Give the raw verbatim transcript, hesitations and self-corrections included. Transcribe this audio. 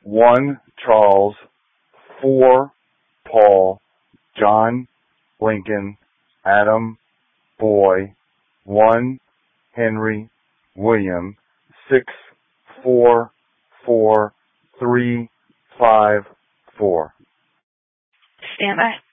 one Charles, four Paul, John Lincoln, Adam Boy, one Henry, William, six four four three five four. Stand by.